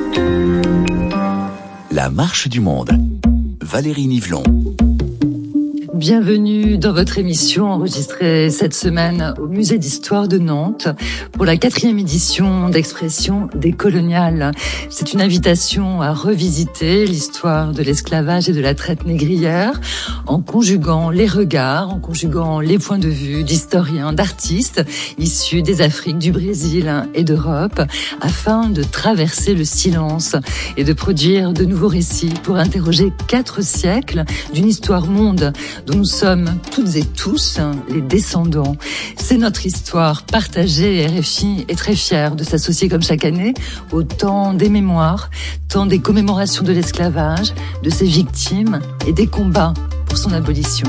La marche du monde. Valérie Nivelon. Bienvenue dans votre émission enregistrée cette semaine au Musée d'Histoire de Nantes pour la 4e édition d'Expressions décoloniales. C'est une invitation à revisiter l'histoire de l'esclavage et de la traite négrière en conjuguant les regards, en conjuguant les points de vue d'historiens, d'artistes issus des Afriques, du Brésil et d'Europe afin de traverser le silence et de produire de nouveaux récits pour interroger 4 siècles d'une histoire monde dont nous sommes toutes et tous les descendants. C'est notre histoire partagée et RFI est très fière de s'associer comme chaque année au temps des mémoires, temps des commémorations de l'esclavage, de ses victimes et des combats pour son abolition.